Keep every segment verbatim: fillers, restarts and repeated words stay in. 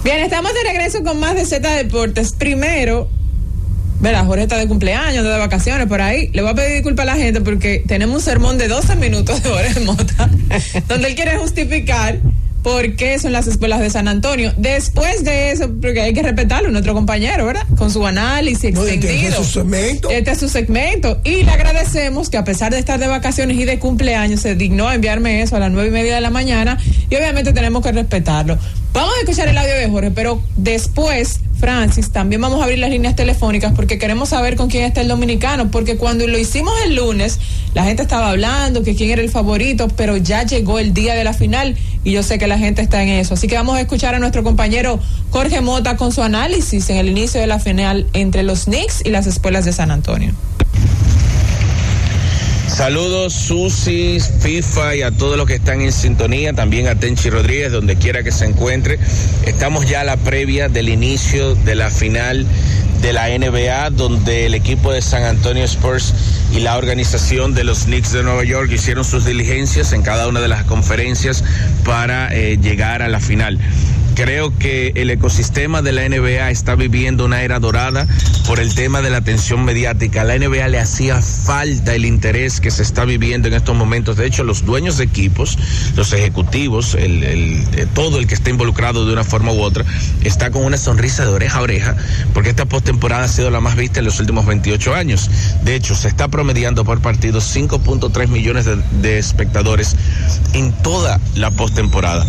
Bien, estamos de regreso con más de Z Deportes. Primero, verá, Jorge está de cumpleaños, de vacaciones, por ahí. Le voy a pedir disculpas a la gente porque tenemos un sermón de doce minutos de Jorge Mota, donde él quiere justificar por qué son las escuelas de San Antonio. Después de eso, porque hay que respetarlo, nuestro compañero, ¿verdad? Con su análisis extendido. Este es su segmento. Este es su segmento. Y le agradecemos que a pesar de estar de vacaciones y de cumpleaños, se dignó a enviarme eso a las nueve y media de la mañana. Y obviamente tenemos que respetarlo. Vamos a escuchar el audio de Jorge, pero después, Francis, también vamos a abrir las líneas telefónicas porque queremos saber con quién está el dominicano, porque cuando lo hicimos el lunes, la gente estaba hablando que quién era el favorito, pero ya llegó el día de la final y yo sé que la gente está en eso. Así que vamos a escuchar a nuestro compañero Jorge Mota con su análisis en el inicio de la final entre los Knicks y las escuelas de San Antonio. Saludos Susi, FIFA y a todos los que están en sintonía, también a Tenchi Rodríguez, donde quiera que se encuentre. Estamos ya a la previa del inicio de la final de la N B A, donde el equipo de San Antonio Spurs y la organización de los Knicks de Nueva York hicieron sus diligencias en cada una de las conferencias para eh, llegar a la final. Creo que el ecosistema de la N B A está viviendo una era dorada por el tema de la atención mediática. A la N B A le hacía falta el interés que se está viviendo en estos momentos. De hecho, los dueños de equipos, los ejecutivos, el, el, el, todo el que está involucrado de una forma u otra, está con una sonrisa de oreja a oreja, porque esta postemporada ha sido la más vista en los últimos veintiocho años. De hecho, se está promediando por partido cinco punto tres millones de, de espectadores en toda la postemporada,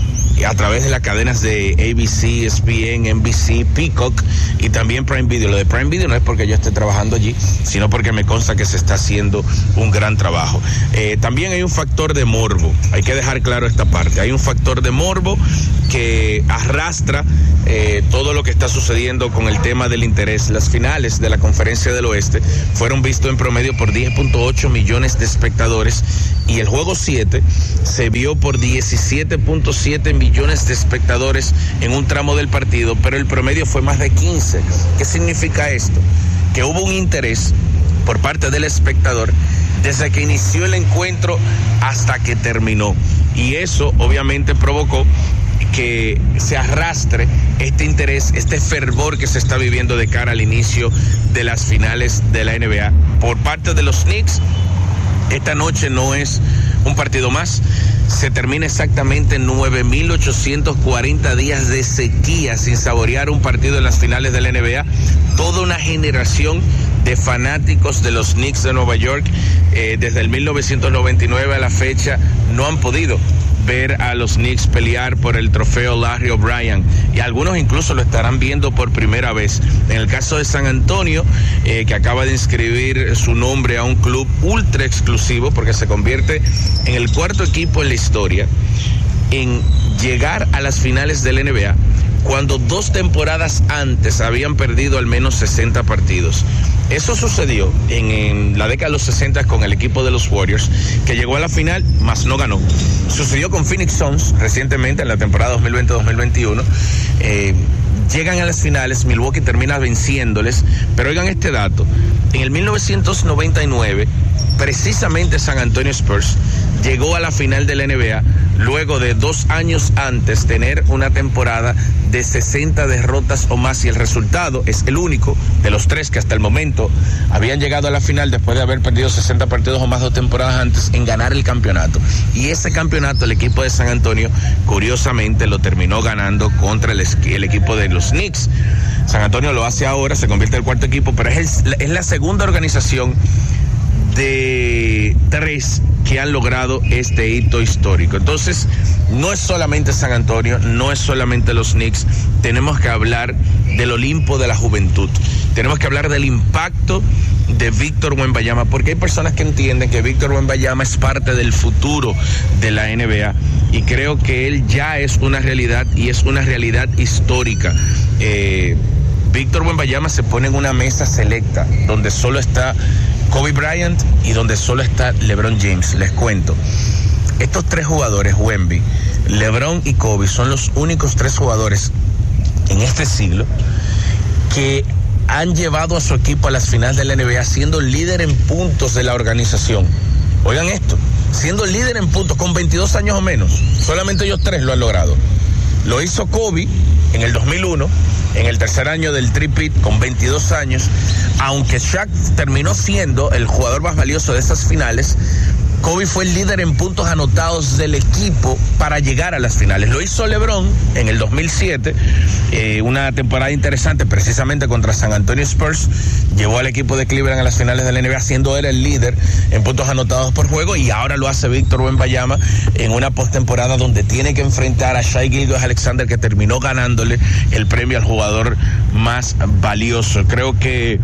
a través de las cadenas de A B C, E S P N, N B C, Peacock y también Prime Video. Lo de Prime Video no es porque yo esté trabajando allí, sino porque me consta que se está haciendo un gran trabajo. Eh, también hay un factor de morbo, hay que dejar claro esta parte, hay un factor de morbo que arrastra eh, todo lo que está sucediendo con el tema del interés. Las finales de la Conferencia del Oeste fueron vistos en promedio por diez punto ocho millones de espectadores y el juego siete se vio por diecisiete punto siete millones de espectadores en un tramo del partido, pero el promedio fue más de quince. ¿Qué significa esto? Que hubo un interés por parte del espectador desde que inició el encuentro hasta que terminó, y eso obviamente provocó que se arrastre este interés, este fervor que se está viviendo de cara al inicio de las finales de la N B A. Por parte de los Knicks, esta noche no es un partido más, se termina exactamente nueve mil ochocientos cuarenta días de sequía sin saborear un partido en las finales de la N B A. Toda una generación de fanáticos de los Knicks de Nueva York, eh, desde el mil novecientos noventa y nueve a la fecha, no han podido ver a los Knicks pelear por el trofeo Larry O'Brien, y algunos incluso lo estarán viendo por primera vez. En el caso de San Antonio, eh, que acaba de inscribir su nombre a un club ultra exclusivo, porque se convierte en el cuarto equipo en la historia en llegar a las finales del N B A, cuando dos temporadas antes habían perdido al menos sesenta partidos. Eso sucedió en, en la década de los sesenta con el equipo de los Warriors, que llegó a la final, mas no ganó. Sucedió con Phoenix Suns recientemente en la temporada dos mil veinte dos mil veintiuno. Eh, llegan a las finales, Milwaukee termina venciéndoles, pero oigan este dato: en el mil novecientos noventa y nueve, precisamente San Antonio Spurs llegó a la final de la N B A luego de dos años antes tener una temporada de sesenta derrotas o más, y el resultado es el único de los tres que hasta el momento habían llegado a la final después de haber perdido sesenta partidos o más dos temporadas antes en ganar el campeonato. Y ese campeonato el equipo de San Antonio curiosamente lo terminó ganando contra el, el equipo de los Knicks. San Antonio lo hace ahora, se convierte en el cuarto equipo, pero es, el, es la segunda organización de tres que han logrado este hito histórico. Entonces, no es solamente San Antonio, no es solamente los Knicks, tenemos que hablar del Olimpo de la juventud, tenemos que hablar del impacto de Víctor Wembanyama, porque hay personas que entienden que Víctor Wembanyama es parte del futuro de la N B A, y creo que él ya es una realidad, y es una realidad histórica. Eh, Víctor Wembanyama se pone en una mesa selecta donde solo está Kobe Bryant y donde solo está LeBron James. Les cuento, estos tres jugadores, Wemby, LeBron y Kobe, son los únicos tres jugadores en este siglo que han llevado a su equipo a las finales de la N B A siendo líder en puntos de la organización. Oigan esto, siendo líder en puntos con veintidós años o menos, solamente ellos tres lo han logrado. Lo hizo Kobe en el dos mil uno, en el tercer año del three-peat con veintidós años. Aunque Shaq terminó siendo el jugador más valioso de esas finales, Kobe fue el líder en puntos anotados del equipo para llegar a las finales. Lo hizo LeBron en el dos mil siete, eh, una temporada interesante precisamente contra San Antonio Spurs. Llevó al equipo de Cleveland a las finales de la N B A, siendo él el líder en puntos anotados por juego, y ahora lo hace Víctor Wembanyama en una postemporada donde tiene que enfrentar a Shai Gilgeous-Alexander, que terminó ganándole el premio al jugador más valioso. Creo que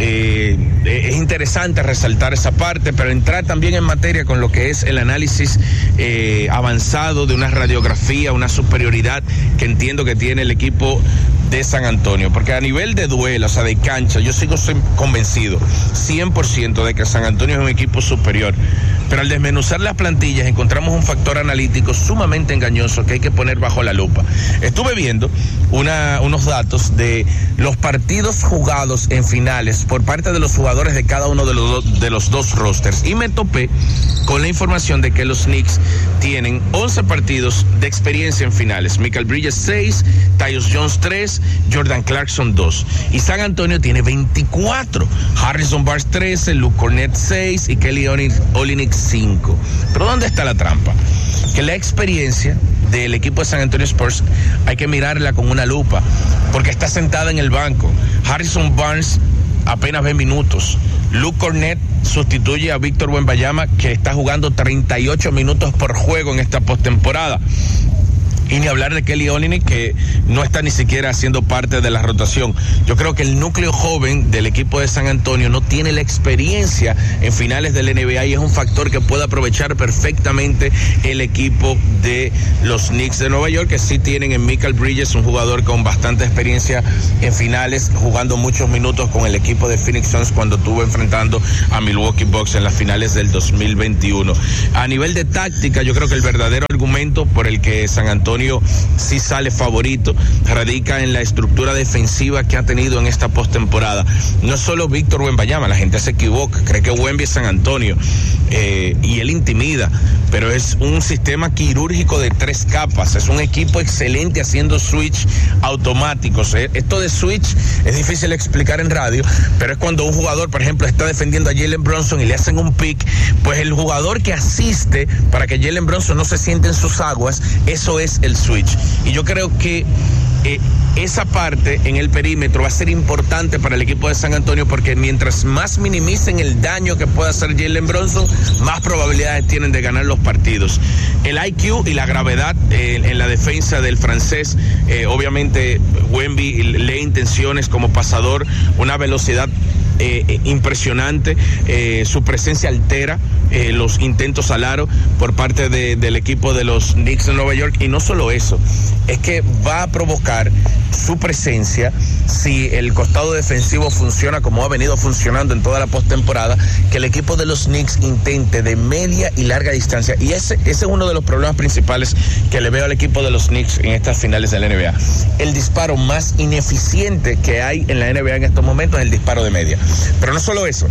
eh, es interesante resaltar esa parte, pero entrar también en materia con lo que es el análisis eh, avanzado de una radiografía, una superioridad que entiendo que tiene el equipo de San Antonio, porque a nivel de duelo, o sea, de cancha, yo sigo convencido cien por ciento de que San Antonio es un equipo superior, pero al desmenuzar las plantillas encontramos un factor analítico sumamente engañoso que hay que poner bajo la lupa. Estuve viendo una, unos datos de los partidos jugados en finales por parte de los jugadores de cada uno de los, de los dos rosters, y me topé con la información de que los Knicks tienen once partidos de experiencia en finales. Michael Bridges seis, Tyus Jones tres, Jordan Clarkson dos, y San Antonio tiene veinticuatro, Harrison Barnes trece, Luke Cornett seis y Kelly Olynyk cinco. Pero ¿dónde está la trampa? Que la experiencia del equipo de San Antonio Spurs hay que mirarla con una lupa, porque está sentada en el banco. Harrison Barnes apenas ve minutos. Luke Cornett sustituye a Víctor Wembanyama, que está jugando treinta y ocho minutos por juego en esta postemporada. Y ni hablar de Kelly Olynyk, que no está ni siquiera haciendo parte de la rotación. Yo creo que el núcleo joven del equipo de San Antonio no tiene la experiencia en finales del N B A, y es un factor que puede aprovechar perfectamente el equipo de los Knicks de Nueva York, que sí tienen en Michael Bridges, un jugador con bastante experiencia en finales, jugando muchos minutos con el equipo de Phoenix Suns cuando estuvo enfrentando a Milwaukee Bucks en las finales del dos mil veintiuno. A nivel de táctica, yo creo que el verdadero argumento por el que San Antonio sí sale favorito radica en la estructura defensiva que ha tenido en esta postemporada. No solo Víctor Wembanyama, la gente se equivoca, cree que Wemby es San Antonio, eh, y él intimida, pero es un sistema quirúrgico de tres capas. Es un equipo excelente haciendo switch automáticos. Esto de switch es difícil de explicar en radio, pero es cuando un jugador, por ejemplo, está defendiendo a Jalen Brunson y le hacen un pick, pues el jugador que asiste para que Jalen Brunson no se siente en sus aguas, eso es el switch. Y yo creo que eh, esa parte en el perímetro va a ser importante para el equipo de San Antonio, porque mientras más minimicen el daño que pueda hacer Jalen Brunson, más probabilidades tienen de ganar los partidos. El I Q y la gravedad eh, en la defensa del francés, eh, obviamente Wemby lee intenciones como pasador, una velocidad Eh, impresionante, eh, su presencia altera eh, los intentos al aro por parte de, del equipo de los Knicks de Nueva York. Y no solo eso, es que va a provocar su presencia, si el costado defensivo funciona como ha venido funcionando en toda la postemporada, que el equipo de los Knicks intente de media y larga distancia. Y ese, ese es uno de los problemas principales que le veo al equipo de los Knicks en estas finales de la N B A. El disparo más ineficiente que hay en la N B A en estos momentos es el disparo de media. Pero no solo eso,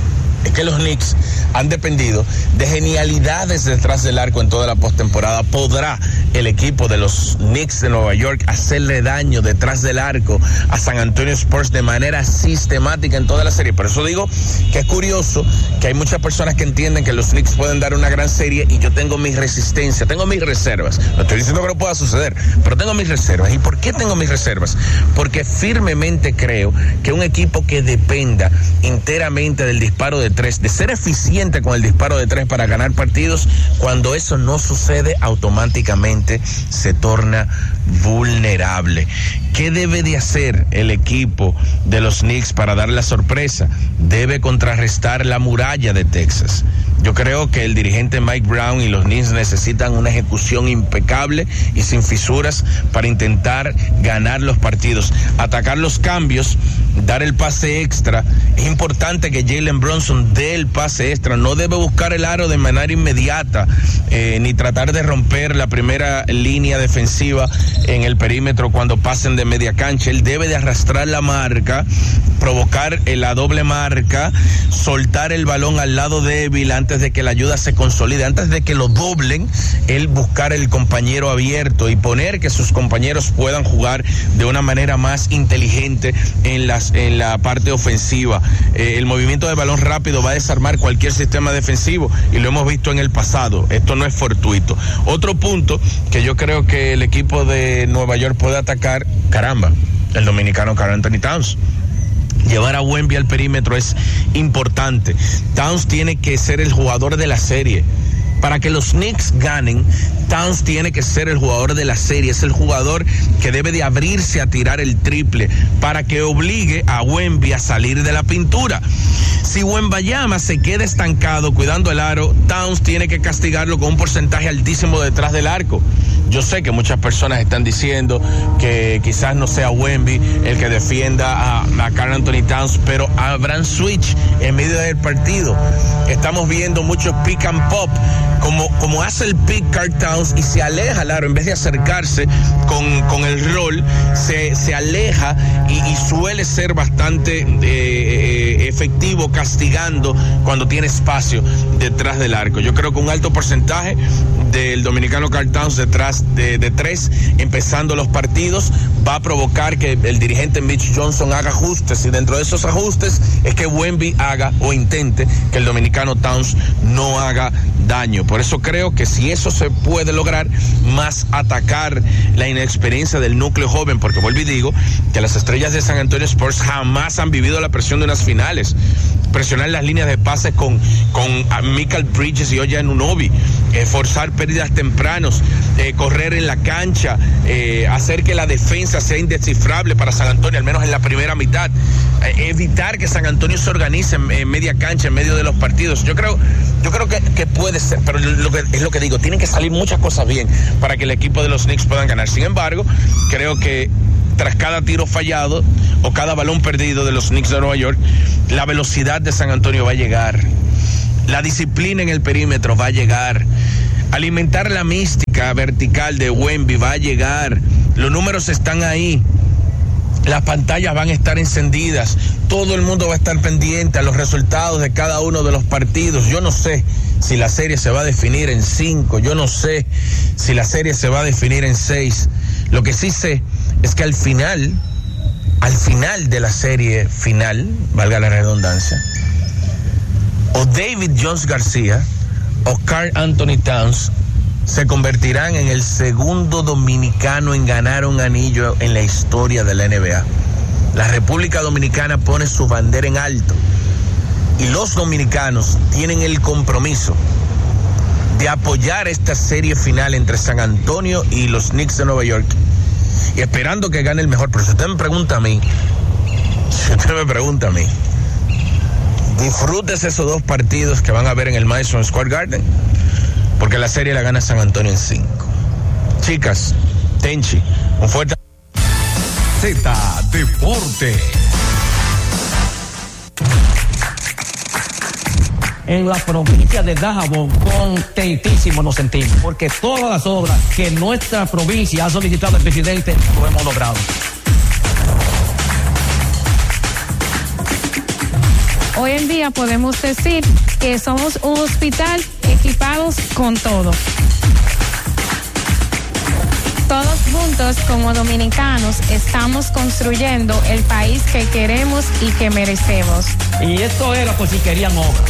es que los Knicks han dependido de genialidades detrás del arco en toda la postemporada. ¿Podrá el equipo de los Knicks de Nueva York hacerle daño detrás del arco a San Antonio Spurs de manera sistemática en toda la serie? Por eso digo que es curioso que hay muchas personas que entienden que los Knicks pueden dar una gran serie, y yo tengo mi resistencia, tengo mis reservas. No estoy diciendo que no pueda suceder, pero tengo mis reservas. ¿Y por qué tengo mis reservas? Porque firmemente creo que un equipo que dependa enteramente del disparo de tres, de ser eficiente con el disparo de tres para ganar partidos, cuando eso no sucede, automáticamente se torna vulnerable. ¿Qué debe de hacer el equipo de los Knicks para dar la sorpresa? Debe contrarrestar la muralla de Texas. Yo creo que el dirigente Mike Brown y los Knicks necesitan una ejecución impecable y sin fisuras para intentar ganar los partidos, atacar los cambios, dar el pase extra. Es importante que Jalen Brunson dé el pase extra, no debe buscar el aro de manera inmediata, eh, ni tratar de romper la primera línea defensiva en el perímetro cuando pasen de media cancha. Él debe de arrastrar la marca, provocar la doble marca, soltar el balón al lado débil antes antes de que la ayuda se consolide, antes de que lo doblen, él buscar el compañero abierto y poner que sus compañeros puedan jugar de una manera más inteligente en, las, en la parte ofensiva. Eh, el movimiento de balón rápido va a desarmar cualquier sistema defensivo y lo hemos visto en el pasado. Esto no es fortuito. Otro punto que yo creo que el equipo de Nueva York puede atacar, caramba, el dominicano Karl Anthony Towns. Llevar a Wemby al perímetro es importante. Towns tiene que ser el jugador de la serie. Para que los Knicks ganen, Towns tiene que ser el jugador de la serie. Es el jugador que debe de abrirse a tirar el triple para que obligue a Wemby a salir de la pintura. Si Wembanyama se queda estancado cuidando el aro, Towns tiene que castigarlo con un porcentaje altísimo detrás del arco. Yo sé que muchas personas están diciendo que quizás no sea Wemby el que defienda a, a Karl Anthony Towns, pero habrán switch en medio del partido. Estamos viendo mucho pick and pop, como, como hace el pick Karl Towns y se aleja al aro, en vez de acercarse con, con el rol, se, se aleja y, y suele ser bastante eh, eh, efectivo castigando cuando tiene espacio detrás del arco. Yo creo que un alto porcentaje del dominicano Karl Towns detrás de, de tres, empezando los partidos, va a provocar que el dirigente Mitch Johnson haga ajustes, y dentro de esos ajustes es que Wemby haga o intente que el dominicano Towns no haga daño. Por eso creo que si eso se puede lograr, más atacar la inexperiencia del núcleo joven, porque vuelvo y digo que las estrellas de San Antonio Spurs jamás han vivido la presión de unas finales. Presionar las líneas de pase con, con Michael Bridges y Oya Anunoby, eh, forzar pérdidas tempranos, eh, correr en la cancha, eh, hacer que la defensa sea indescifrable para San Antonio, al menos en la primera mitad, eh, evitar que San Antonio se organice en, en media cancha, en medio de los partidos. Yo creo, yo creo que, que puede ser, pero lo que, es lo que digo, tienen que salir muchas cosas bien para que el equipo de los Knicks puedan ganar. Sin embargo, creo que tras cada tiro fallado o cada balón perdido de los Knicks de Nueva York, la velocidad de San Antonio va a llegar, la disciplina en el perímetro va a llegar, alimentar la mística vertical de Wemby va a llegar, los números están ahí, las pantallas van a estar encendidas, todo el mundo va a estar pendiente a los resultados de cada uno de los partidos. Yo no sé si la serie se va a definir en cinco, yo no sé si la serie se va a definir en seis. Lo que sí sé es que al final, al final de la serie final, valga la redundancia, o David Jones García o Karl Anthony Towns se convertirán en el segundo dominicano en ganar un anillo en la historia de la N B A. La República Dominicana pone su bandera en alto y los dominicanos tienen el compromiso de apoyar esta serie final entre San Antonio y los Knicks de Nueva York, y esperando que gane el mejor. Pero si usted me pregunta a mí, si usted me pregunta a mí, disfrutes esos dos partidos que van a ver en el Madison Square Garden, porque la serie la gana San Antonio en cinco. Chicas, Tenchi, un fuerte... Z Deporte. En la provincia de Dajabón, contentísimo nos sentimos, porque todas las obras que nuestra provincia ha solicitado al presidente lo hemos logrado. Hoy en día podemos decir que somos un hospital equipados con todo. Todos juntos como dominicanos estamos construyendo el país que queremos y que merecemos. Y esto era por si querían obra.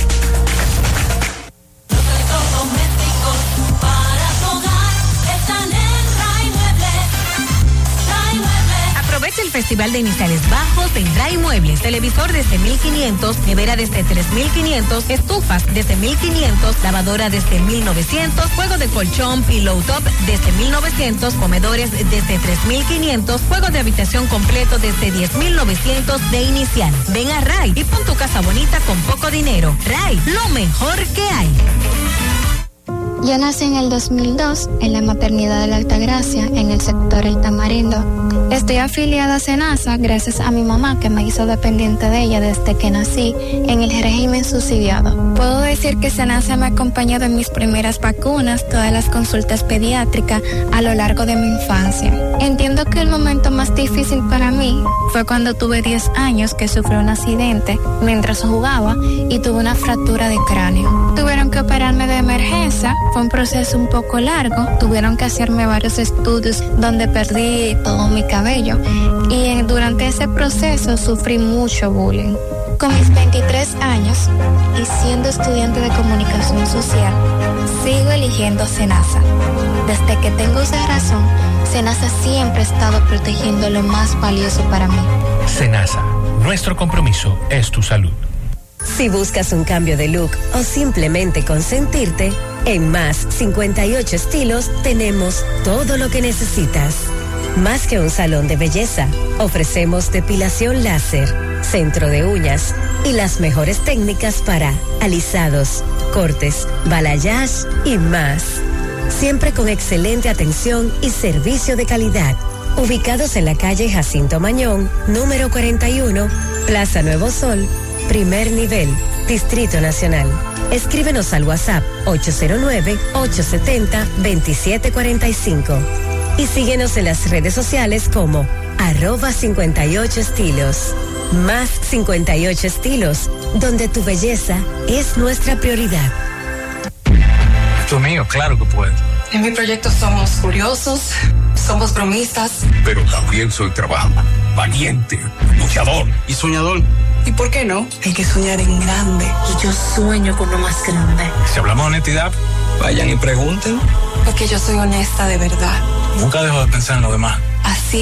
El Festival de Iniciales Bajos en Ray Muebles. Televisor desde mil quinientos, nevera desde tres mil quinientos, estufas desde mil quinientos, lavadora desde mil novecientos, juego de colchón, pillow top desde mil novecientos, comedores desde tres mil quinientos, juego de habitación completo desde diez mil novecientos de inicial. Ven a Ray y pon tu casa bonita con poco dinero. Ray, lo mejor que hay. Yo nací en el dos mil dos en la maternidad de la Altagracia, en el sector El Tamarindo. Estoy afiliada a SENASA gracias a mi mamá, que me hizo dependiente de ella desde que nací en el régimen subsidiado. Puedo decir que SENASA me ha acompañado en mis primeras vacunas, todas las consultas pediátricas a lo largo de mi infancia. Entiendo que el momento más difícil para mí fue cuando tuve diez años, que sufrí un accidente mientras jugaba y tuve una fractura de cráneo. Tuvieron tuvieron que operarme de emergencia. Fue un proceso un poco largo. Tuvieron que hacerme varios estudios donde perdí todo mi cabello. Y durante ese proceso sufrí mucho bullying. Con mis veintitrés años y siendo estudiante de comunicación social, sigo eligiendo SENASA. Desde que tengo esa razón, SENASA siempre ha estado protegiendo lo más valioso para mí. SENASA, nuestro compromiso es tu salud. Si buscas un cambio de look o simplemente consentirte, en Más cincuenta y ocho Estilos tenemos todo lo que necesitas. Más que un salón de belleza, ofrecemos depilación láser, centro de uñas y las mejores técnicas para alisados, cortes, balayage y más. Siempre con excelente atención y servicio de calidad. Ubicados en la calle Jacinto Mañón, número cuarenta y uno, Plaza Nuevo Sol, primer nivel, Distrito Nacional. Escríbenos al WhatsApp ocho cero nueve, ocho siete cero, dos siete cuatro cinco y síguenos en las redes sociales como arroba cincuenta y ocho estilos. Más cincuenta y ocho Estilos, donde tu belleza es nuestra prioridad. Esto mío, claro que puedo. En mi proyecto somos curiosos, somos bromistas. Pero también soy trabajador, valiente, luchador y soñador. ¿Y por qué no? Hay que soñar en grande. Y yo sueño con lo más grande. Si hablamos de honestidad, Vayan y pregunten. Porque yo soy honesta de verdad. nunca dejo de pensar en lo demás. Así